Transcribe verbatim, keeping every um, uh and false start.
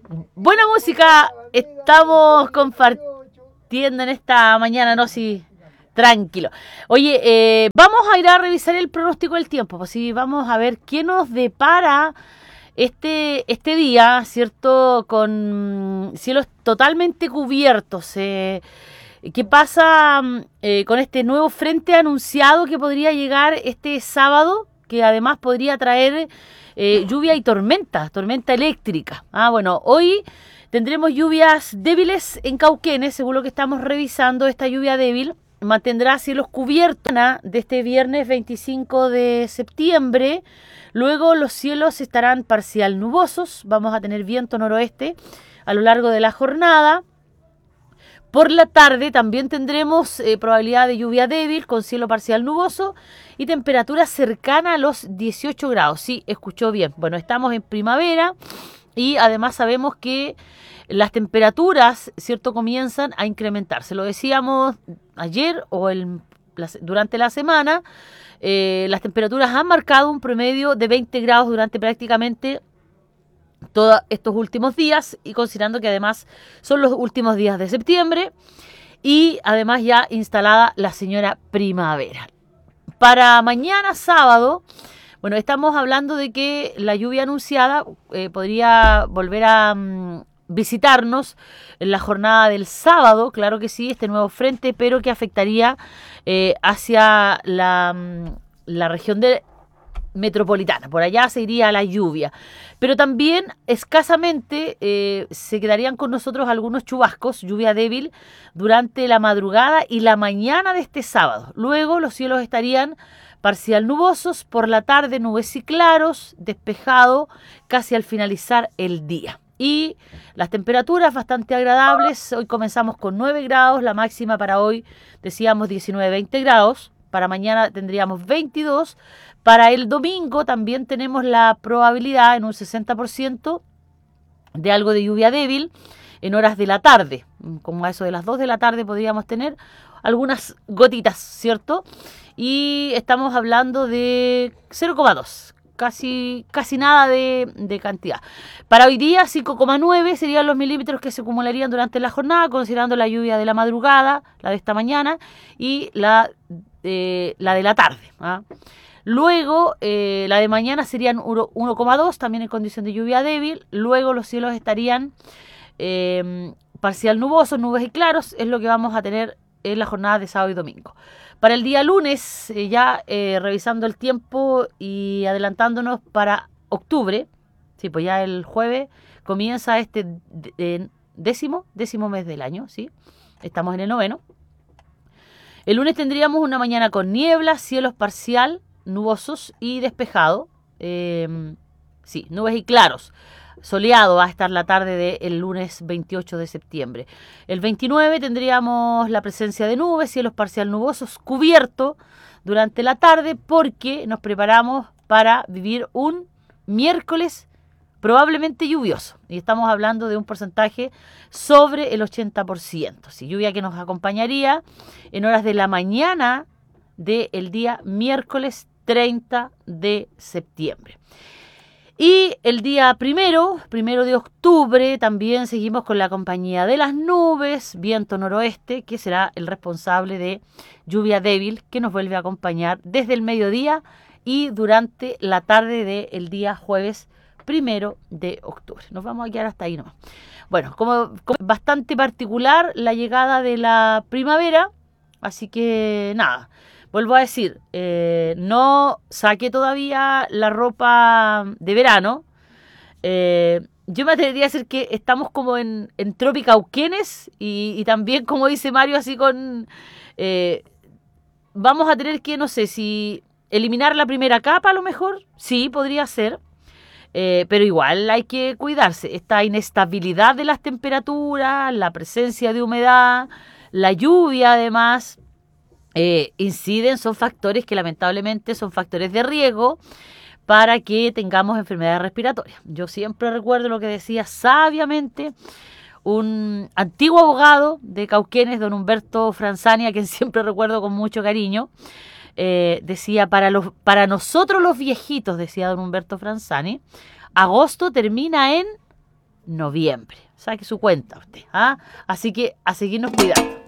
Buena música estamos compartiendo en esta mañana, ¿no? Sí, tranquilo. Oye, eh, vamos a ir a revisar el pronóstico del tiempo, pues sí, vamos a ver qué nos depara este, este día, ¿cierto? Con cielos totalmente cubiertos. Eh, ¿Qué pasa eh, con este nuevo frente anunciado que podría llegar este sábado? Que además podría traer eh, lluvia y tormenta, tormenta eléctrica. Ah, bueno, hoy tendremos lluvias débiles en Cauquenes, según lo que estamos revisando. Esta lluvia débil mantendrá cielos cubiertos de este viernes veinticinco de septiembre. Luego los cielos estarán parcial nubosos. Vamos a tener viento noroeste a lo largo de la jornada. Por la tarde también tendremos eh, probabilidad de lluvia débil con cielo parcial nuboso y temperatura cercana a los dieciocho grados. Sí, escuchó bien. Bueno, estamos en primavera y además sabemos que las temperaturas, ¿cierto?, comienzan a incrementarse. Lo decíamos ayer o el, la, durante la semana. Eh, las temperaturas han marcado un promedio de veinte grados durante prácticamente todos estos últimos días, y considerando que además son los últimos días de septiembre y además ya instalada la señora primavera. Para mañana sábado, bueno, estamos hablando de que la lluvia anunciada eh, podría volver a um, visitarnos en la jornada del sábado, claro que sí, este nuevo frente, pero que afectaría eh, hacia la, um, la región de metropolitana, por allá se iría la lluvia, pero también escasamente eh, se quedarían con nosotros algunos chubascos, lluvia débil durante la madrugada y la mañana de este sábado. Luego los cielos estarían parcial nubosos, por la tarde nubes y claros, despejado casi al finalizar el día. Y las temperaturas bastante agradables. Hoy comenzamos con nueve grados, la máxima para hoy decíamos diecinueve, veinte grados. Para mañana tendríamos veintidós. Para el domingo también tenemos la probabilidad en un sesenta por ciento de algo de lluvia débil en horas de la tarde. Como a eso de las dos de la tarde podríamos tener algunas gotitas, ¿cierto? Y estamos hablando de cero coma dos. Casi, casi nada de, de cantidad. Para hoy día cinco coma nueve serían los milímetros que se acumularían durante la jornada, considerando la lluvia de la madrugada, la de esta mañana, y la, eh, la de la tarde. ¿ah? Luego, eh, la de mañana serían uno coma dos, también en condición de lluvia débil. Luego los cielos estarían eh, parcial nubosos, nubes y claros, es lo que vamos a tener en la jornada de sábado y domingo. Para el día lunes, eh, ya eh, revisando el tiempo y adelantándonos para octubre, sí, pues ya el jueves comienza este eh, décimo, décimo mes del año, ¿sí? Estamos en el noveno. El lunes tendríamos una mañana con niebla, cielos parcial, nubosos y despejado. Eh, sí, nubes y claros. Soleado va a estar la tarde del lunes veintiocho de septiembre. El veintinueve tendríamos la presencia de nubes, cielos parcial nubosos, cubierto durante la tarde, porque nos preparamos para vivir un miércoles probablemente lluvioso. Y estamos hablando de un porcentaje sobre el ochenta por ciento. Sí, lluvia que nos acompañaría en horas de la mañana del día miércoles treinta de septiembre. Y el día primero, primero de octubre, también seguimos con la compañía de las nubes, viento noroeste, que será el responsable de lluvia débil, que nos vuelve a acompañar desde el mediodía y durante la tarde del día jueves primero de octubre. Nos vamos a quedar hasta ahí nomás. Bueno, como, como bastante particular la llegada de la primavera, así que nada. Vuelvo a decir, eh, no saqué todavía la ropa de verano. Eh, yo me atrevería a decir que estamos como en, en Tropicauquenes y, y también, como dice Mario, así con... Eh, vamos a tener que, no sé, si eliminar la primera capa a lo mejor. Sí, podría ser. Eh, pero igual hay que cuidarse. Esta inestabilidad de las temperaturas, la presencia de humedad, la lluvia además... Eh, inciden, son factores que lamentablemente son factores de riesgo para que tengamos enfermedades respiratorias. Yo siempre recuerdo lo que decía sabiamente un antiguo abogado de Cauquenes, don Humberto Franzani, a quien siempre recuerdo con mucho cariño. Eh, decía, para, los, para nosotros los viejitos, decía don Humberto Franzani, agosto termina en noviembre. Saque su cuenta usted. ¿Ah? Así que a seguirnos cuidando.